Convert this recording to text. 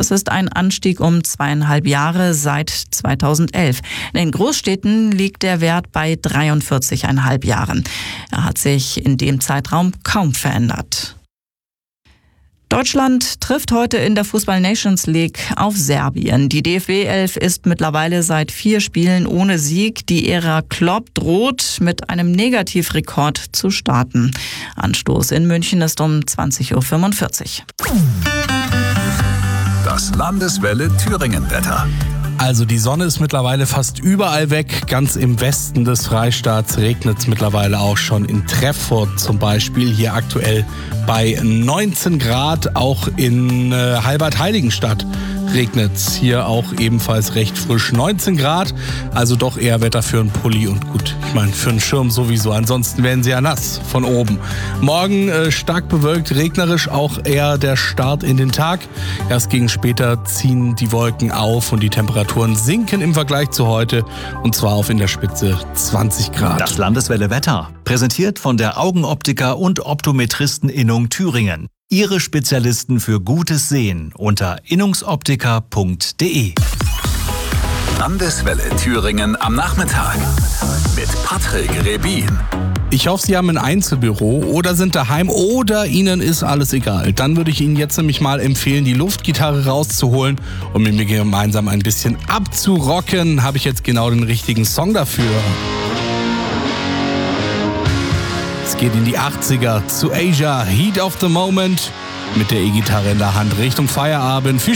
Das ist ein Anstieg um 2,5 Jahre seit 2011. In den Großstädten liegt der Wert bei 43,5 Jahren. Er hat sich in dem Zeitraum kaum verändert. Deutschland trifft heute in der Fußball-Nations League auf Serbien. Die DFB-11 ist mittlerweile seit 4 Spielen ohne Sieg. Die Ära Klopp droht, mit einem Negativrekord zu starten. Anstoß in München ist um 20:45 Uhr. Das Landeswelle Thüringen-Wetter. Also die Sonne ist mittlerweile fast überall weg. Ganz im Westen des Freistaats regnet es mittlerweile auch schon. In Treffurt zum Beispiel, hier aktuell bei 19 Grad. Auch in Halbert-Heiligenstadt regnet es, hier auch ebenfalls recht frisch. 19 Grad, also doch eher Wetter für einen Pulli und gut, ich meine für einen Schirm sowieso. Ansonsten werden sie ja nass von oben. Morgen stark bewölkt, regnerisch, auch eher der Start in den Tag. Erst gegen später ziehen die Wolken auf und die Temperaturen sinken im Vergleich zu heute, und zwar auf in der Spitze 20 Grad. Das Landeswelle Wetter, präsentiert von der Augenoptiker und Optometristen-Innung Thüringen. Ihre Spezialisten für gutes Sehen unter innungsoptiker.de. Landeswelle Thüringen am Nachmittag mit Patrick Rebin. Ich hoffe, Sie haben ein Einzelbüro oder sind daheim oder Ihnen ist alles egal. Dann würde ich Ihnen jetzt nämlich mal empfehlen, die Luftgitarre rauszuholen und mit mir gemeinsam ein bisschen abzurocken. Habe ich jetzt genau den richtigen Song dafür. Es geht in die 80er zu Asia, Heat of the Moment, mit der E-Gitarre in der Hand Richtung Feierabend. Viel